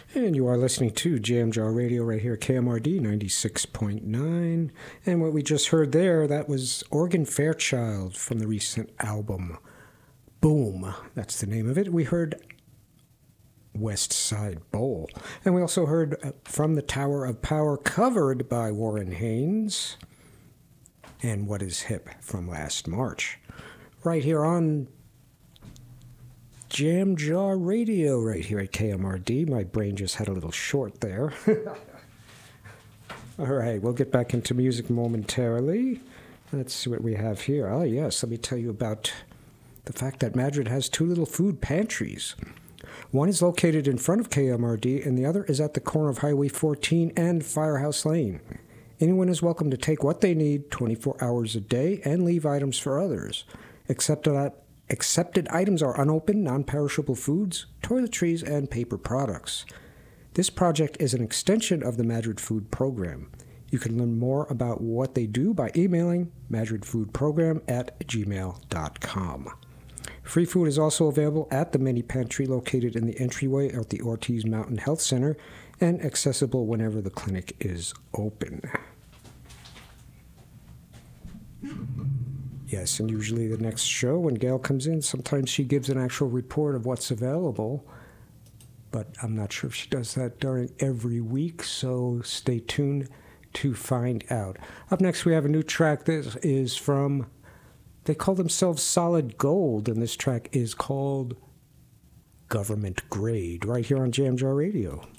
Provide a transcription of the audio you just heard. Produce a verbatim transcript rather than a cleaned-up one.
And you are listening to Jam Jar Radio right here at K M R D ninety-six point nine. And what we just heard there, that was Oregon Fairchild from the recent album Boom. That's the name of it. We heard West Side Bowl. And we also heard From the Tower of Power, covered by Warren Haynes, and What Is Hip from last March. Right here on Jam Jar Radio, right here at K M R D. My brain just had a little short there. All right, we'll get back into music momentarily. Let's see what we have here. Oh, yes, let me tell you about the fact that Madrid has two little food pantries. One is located in front of K M R D, and the other is at the corner of Highway fourteen and Firehouse Lane. Anyone is welcome to take what they need twenty-four hours a day and leave items for others. Except that Accepted items are unopened, non-perishable foods, toiletries, and paper products. This project is an extension of the Madrid Food Program. You can learn more about what they do by emailing madridfoodprogram at gmail dot com. Free food is also available at the mini pantry located in the entryway at the Ortiz Mountain Health Center and accessible whenever the clinic is open. Yes, and usually the next show, when Gail comes in, sometimes she gives an actual report of what's available, but I'm not sure if she does that during every week, so stay tuned to find out. Up next, we have a new track. This is from, they call themselves Solid Gold, and this track is called Government Grade, right here on Jam Jar Radio.